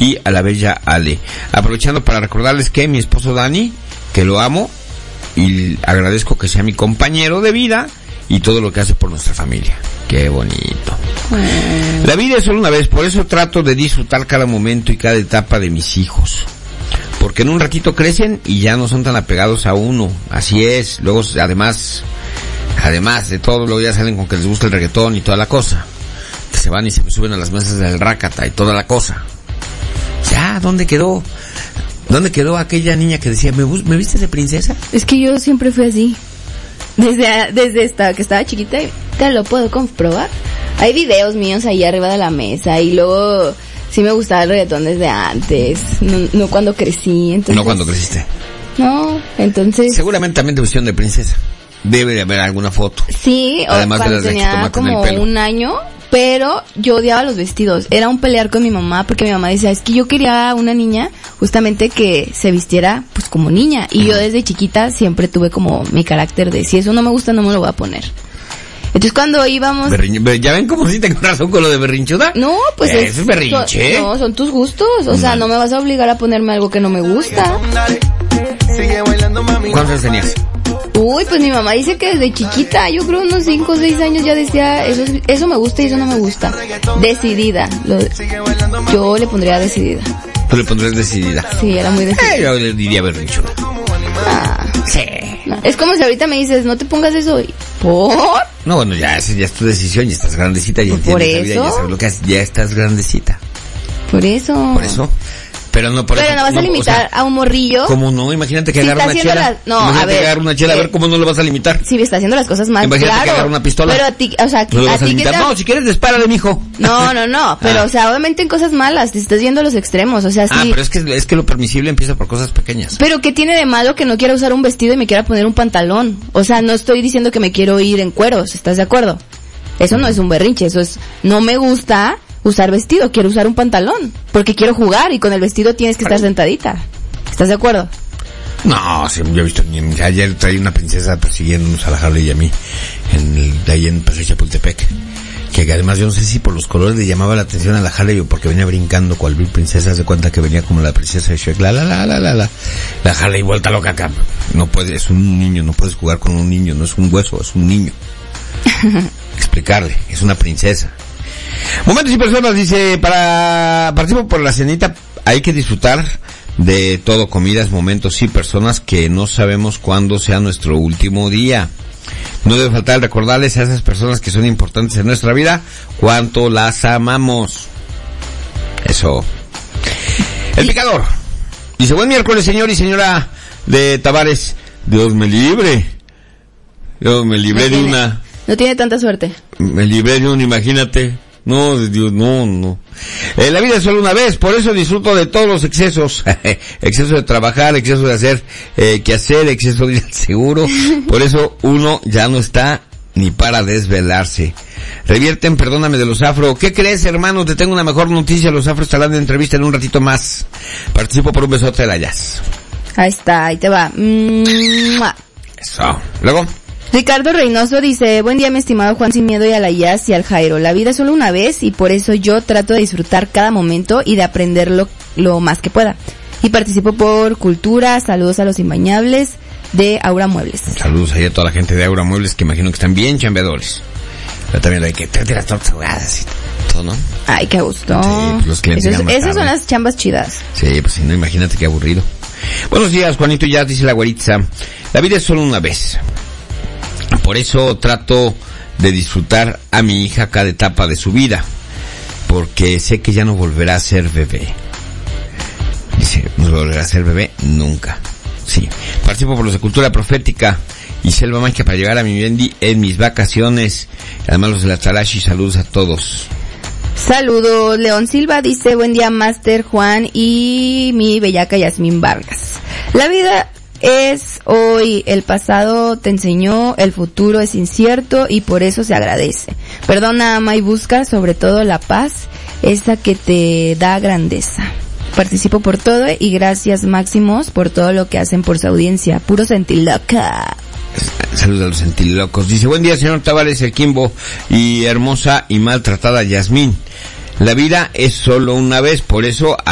y a la bella Ale. Aprovechando para recordarles que mi esposo Dani, que lo amo y agradezco que sea mi compañero de vida y todo lo que hace por nuestra familia. Qué bonito. La vida es solo una vez, por eso trato de disfrutar cada momento y cada etapa de mis hijos. Porque en un ratito crecen y ya no son tan apegados a uno. Así es. Luego, además de todo, luego ya salen con que les gusta el reggaetón y toda la cosa. Que se van y se suben a las mesas del rácata y toda la cosa. Ya, ¿dónde quedó aquella niña que decía, ¿me viste de princesa? Es que yo siempre fui así. Desde que estaba chiquita, te lo puedo comprobar. Hay videos míos ahí arriba de la mesa y luego sí me gustaba el reggaetón desde antes, no cuando crecí. Entonces, no cuando creciste. No, entonces... Seguramente también te vistieron de princesa. Debe de haber alguna foto. Sí, además cuando de las de tenía jitomate en como el pelo. un año, pero yo odiaba los vestidos. Era un pelear con mi mamá porque mi mamá decía, es que yo quería una niña justamente que se vistiera pues como niña. Y yo desde chiquita siempre tuve como mi carácter de, si eso no me gusta, no me lo voy a poner. Entonces cuando íbamos... ¿Ya ven cómo sí tengo razón con lo de berrinchuda? No, pues es berrinche. Son tus gustos. O sea, no me vas a obligar a ponerme algo que no me gusta. ¿Cuántos años tenías? Uy, pues mi mamá dice que desde chiquita, yo creo unos 5 o 6 años ya decía, eso me gusta y eso no me gusta. Decidida. Yo le pondría decidida. ¿Tú le pondrías decidida? Sí, era muy decidida. Yo le diría berrinchuda. Sí. No, es como si ahorita me dices, no te pongas eso. ¿Por? No, bueno, ya es tu decisión, ya estás grandecita, ya entiendes la vida, ya sabes lo que haces, ya estás grandecita. Por eso. Pero no por eso. Pero no vas a limitar a un morrillo. ¿Cómo no? Imagínate que agarra una chela. Imagínate que agarra una chela, a ver cómo no lo vas a limitar. Si está haciendo las cosas mal, imagínate que agarra una pistola. Pero a ti, o sea, no lo vas a limitar. No, si quieres dispárale, mijo. No, pero o sea, obviamente en cosas malas, te estás viendo los extremos, o sea, sí. Pero es que lo permisible empieza por cosas pequeñas. Pero ¿qué tiene de malo que no quiera usar un vestido y me quiera poner un pantalón? O sea, no estoy diciendo que me quiero ir en cueros, ¿estás de acuerdo? Eso no es un berrinche, eso es, no me gusta usar vestido, quiero usar un pantalón, porque quiero jugar y con el vestido tienes que estar sentadita. ¿Estás de acuerdo? No, sí, yo he visto, ayer traía una princesa persiguiéndonos a la Harley y a mí, ahí en Paseo Chapultepec, que además yo no sé si por los colores le llamaba la atención a la Harley o porque venía brincando cual princesa, se cuenta que venía como la princesa de Shrek, la Harley vuelta loca acá. No puede, es un niño, no puedes jugar con un niño, no es un hueso, es un niño. Explicarle, es una princesa. Momentos y personas, dice, participo por la cenita, hay que disfrutar de todo, comidas, momentos y personas que no sabemos cuándo sea nuestro último día. No debe faltar recordarles a esas personas que son importantes en nuestra vida cuánto las amamos. Eso. El picador dice, buen miércoles, señor y señora de Tavares. Dios me libre de una. No tiene tanta suerte. Me libré de una, imagínate. No, Dios, no. La vida es solo una vez, por eso disfruto de todos los excesos. Exceso de trabajar, exceso de hacer quehacer, exceso de ir al seguro. Por eso uno ya no está ni para desvelarse. Revierten, perdóname de los afro. ¿Qué crees, hermano? Te tengo una mejor noticia. Los afro estarán de entrevista en un ratito más. Participo por un besote de la Jazz. Ahí está, ahí te va. Eso. Luego. Ricardo Reynoso dice, buen día mi estimado Juan Sin Miedo y a la Jazz y al Jairo. La vida es solo una vez y por eso yo trato de disfrutar cada momento y de aprenderlo lo más que pueda. Y participo por cultura, saludos a los imbañables de Aura Muebles. Saludos ahí a toda la gente de Aura Muebles que imagino que están bien chambeadores. Pero también hay que traer las tortas ahogadas y todo, ¿no? Ay, qué gusto. Sí, pues los clientes esas son las chambas chidas. Sí, pues si no, imagínate qué aburrido. Buenos días, Juanito Jazz, dice la güeritza. La vida es solo una vez. Por eso trato de disfrutar a mi hija cada etapa de su vida, porque sé que ya no volverá a ser bebé. Dice, no volverá a ser bebé nunca. Sí. Participo por los de cultura profética y selva mágica para llegar a mi Bendy en mis vacaciones. Además los de la Tarashi, saludos a todos. Saludos, León Silva dice, buen día Master Juan y mi bellaca Yasmín Vargas. La vida es hoy, el pasado te enseñó, el futuro es incierto y por eso se agradece. Perdona, ama y busca sobre todo la paz, esa que te da grandeza. Participo por todo y gracias máximos por todo lo que hacen por su audiencia. Puro sentiloca. Saludos a los sentilocos. Dice, buen día señor Tavares, el Kimbo y hermosa y maltratada Yasmín. La vida es solo una vez, por eso